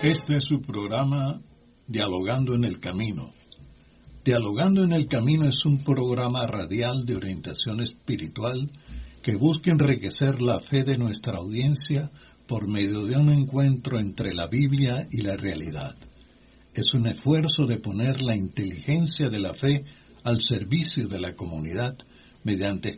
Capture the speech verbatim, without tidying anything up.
Este es su programa Dialogando en el Camino. Dialogando en el Camino es un programa radial de orientación espiritual que busca enriquecer la fe de nuestra audiencia por medio de un encuentro entre la Biblia y la realidad. Es un esfuerzo de poner la inteligencia de la fe al servicio de la comunidad mediante